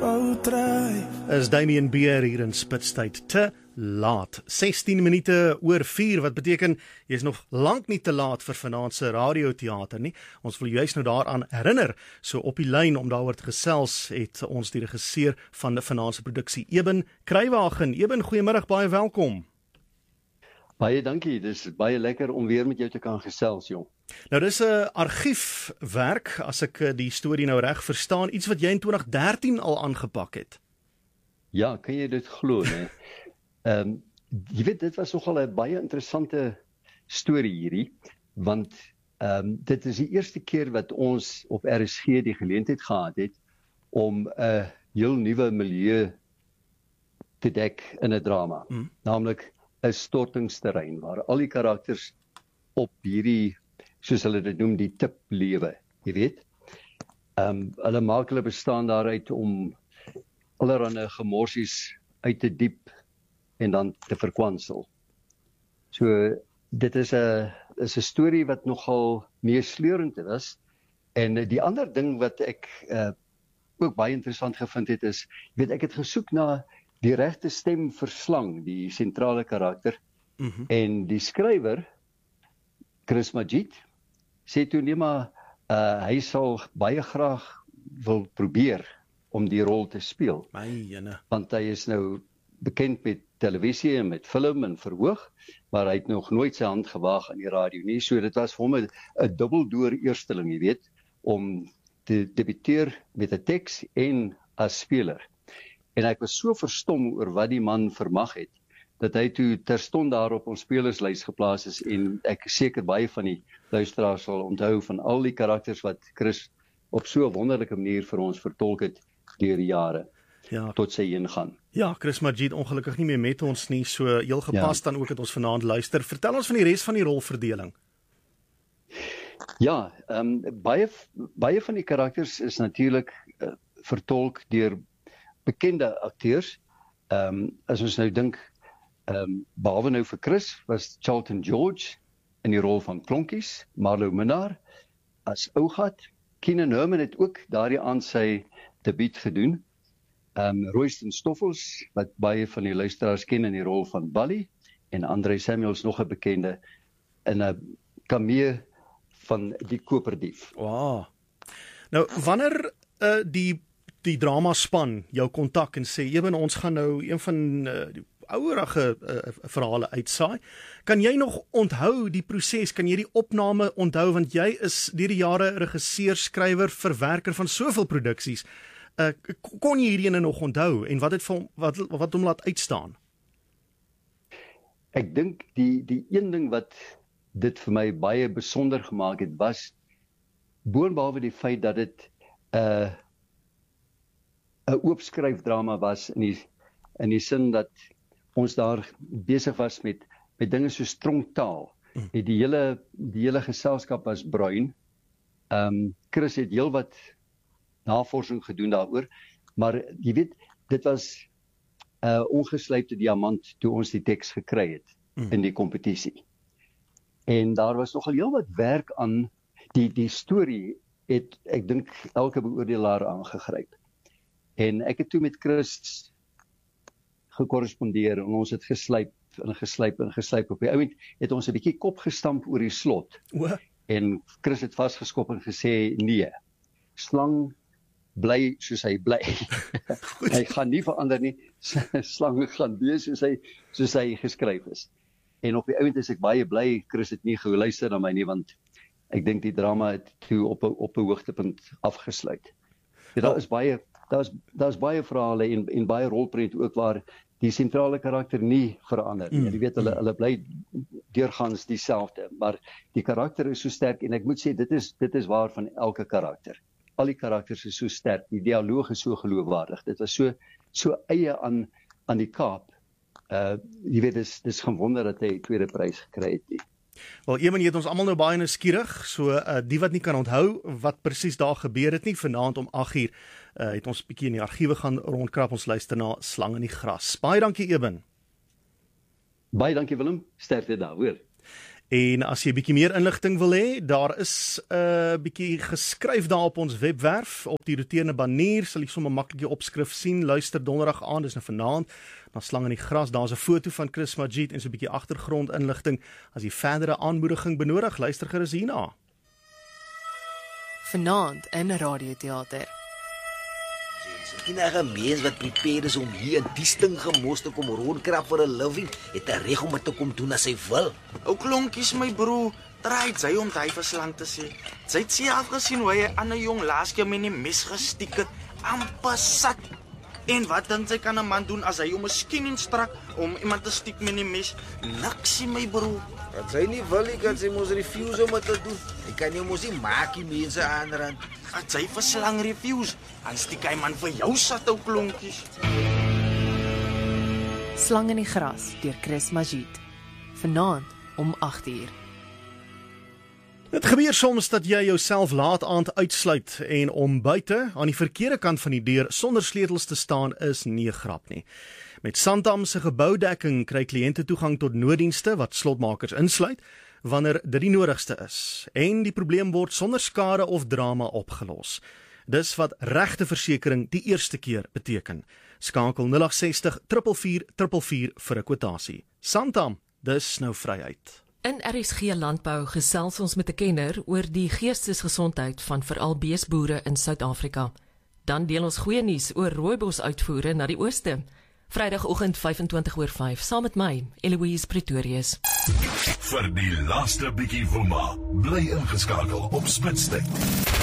wou dryf. Is Damien Beer hier in Spitstyd te laat. 16 minute oor 4, wat beteken jy is nog lank nie te laat vir vanaand se radioteater nie. Ons wil juist nou daaraan herinner. So op die lyn om daaroor te gesels het ons die regisseur van vanaand se produksie, Eben Kruiwagen. Eben, goeiemiddag, baie welkom. Baie dankie, dis baie lekker om weer met jou te kan gesels, jong. Nou dis 'n argiefwerk, as ek die storie nou reg verstaan, iets wat jy in 2013 al aangepak het. Ja, kan jy dit glo, né? Jy weet, dit was nogal 'n baie interessante storie hierdie, want dit is die eerste keer wat ons op RSG die geleentheid gehad het om 'n heel nuwe milieu te dek in 'n drama, naamlik 'n stortingsterrein waar al die karakters op hierdie, soos hulle dit noem, die tip lewe, jy weet. Hulle maak hulle bestaan daaruit om allerhande gemorsies uit te diep en dan te verkwansel. So dit is 'n storie wat nogal meesleurend was. En die ander ding wat ek ook baie interessant gevind het is, weet, ek het gesoek na die regte stem vir Slang, die sentrale karakter. En die skrywer, Chris Magid, sê toe nee, maar hy sal baie graag wil probeer om die rol te speel. Want hy is nou bekend met televisie en met film en verhoog, maar hy het nog nooit sy hand gewaag aan die radio nie. So dit was vir hom 'n dubbeldoor eersteling, jy weet, om te debuteer met 'n teks en as speler. En ek was so verstom oor wat die man vermag het, dat hy toe terstond daar op ons spelerslys geplaas is, en ek is seker baie van die luisteraars sal onthou van al die karakters wat Chris op so 'n wonderlike manier vir ons vertolk het deur die jare, tot sy heen gaan. Ja, Chris Magid ongelukkig nie meer met ons nie, so heel gepas dan ook het ons vanaand luister. Vertel ons van die res van die rolverdeling. Ja, baie van die karakters is natuurlik vertolk deur bekende akteurs. As ons nou dink, behalwe nou vir Chris, was Charlton George in die rol van Klonkies, Marlo Minnar as Ougat. Keenan Herman het ook daardie aand sy debuut gedoen. Royston Stoffels, wat baie van die luisteraars ken in die rol van Bally, en Andre Samuels, nog 'n bekende, in 'n cameo van die Koperdief. Wow. Nou, wanneer die dramaspan jou kontak en sê, Eben, ons gaan nou een van die ouerige verhale uitsaai, kan jy nog onthou die proses, kan jy die opname onthou, want jy is deur die jare regisseur, skrywer, verwerker van soveel produksies. Kon jy hierdie ene nog onthou, en wat hom laat uitstaan? Ek dink die een ding wat dit vir my baie besonder gemaak het, was boonbehalwe die feit dat dit 'n oopskryfdrama was, in die sin dat ons daar besig was met dinge soos tronktaal. Die hele geselskap was bruin. Chris het heelwat navorsing gedoen daaroor, maar jy weet, dit was 'n ongeslypte diamant toe ons die teks gekry het in die kompetisie. En daar was nogal heelwat werk aan die storie het, ek dink, elke beoordelaar aangegryp. En ek het toe met Chris gekorrespondeer, en ons het geslyp en geslyp en geslyp. Op die ouend het ons 'n bietjie kop gestamp oor die slot. En Chris het vasgeskop en gesê, nee, Slang bly soos hy bly. Hy gaan nie verander nie. Slang gaan wees soos hy geskryf is. En op die ouend is ek baie bly, Chris het nie geluister na my nie, want ek dink die drama het toe op 'n hoogtepunt afgesluit. Daar is baie verhale en baie rolprent ook waar die sentrale karakter nie verander nie. Jy weet, hulle bly deurgangs dieselfde, maar die karakter is so sterk, en ek moet sê, dit is waar van elke karakter. Al die karakters is so sterk, die dialoog is so geloofwaardig. Dit was so eie aan die Kaap. Jy weet, dis geen wonder dat hy tweede prys gekry het nie. Wel, Eben, jy het ons almal nou baie nuuskierig, so die wat nie kan onthou wat presies daar gebeur het nie, vanaand om 8:00 het ons bietjie in die argiewe gaan rondkrap, ons luister na Slang in die gras. Baie dankie, Eben. Baie dankie, Willem. Sterkte daar, hoor. En as jy 'n bietjie meer inligting wil hê, daar is 'n bietjie geskryf daar op ons webwerf, op die roterende banner, sal jy sommer maklik die opskrif sien. Luister donderdag aan, dis nou vanaand, na Slang in die Gras. Daar's 'n foto van Chris Magid en so 'n bietjie agtergrondinligting. As jy verdere aanmoediging benodig, luister gerus hierna. Vanaand in radioteater. Enige mens wat prepared is om hier in die stingemos te kom rondkrap vir 'n living, het 'n reg om dit te kom doen as hy wil. Ou klonkies my broer, draai sy om daai verslang te sê. Sy het self gesien hoe hy 'n ander jong laas keer met 'n mes gestiek het, amper sat. En wat dink sy kan 'n man doen as hy hom miskien instrak om iemand te stiek met 'n mes? Niksie my broer. Dat sy nie wil nie, kan sy mos refuse om dit te doen. Hy kan nie mos nie maak die mense aanrand. As sy verslang refuse, dan stiek hy man vir jou sat ou klonkies. Slang in die Gras deur Chris Magid. Vanaand om 8:00. Dit gebeur soms dat jy jouself laat aand uitsluit en om buite aan die verkeerde kant van die deur sonder sleutels te staan is nie 'n grap nie. Met Santam se geboudekking kry kliënte toegang tot nooddienste wat slotmakers insluit wanneer dit die nodigste is en die probleem word sonder skade of drama opgelos. Dis wat regte versekering die eerste keer beteken. Skakel 060 444 444 vir 'n kwotasie. Santam, dis nou vryheid. In RSG Landbou gesels ons met 'n kenner oor die geestesgesondheid van veral beesboere in Suid-Afrika. Dan deel ons goeie nuus oor rooibos uitvoere na die ooste. Vrydagoggend 25:05 saam met my, Eloise Pretorius. Vir die laaste bietjie woema, bly ingeskakel op Spitstyd.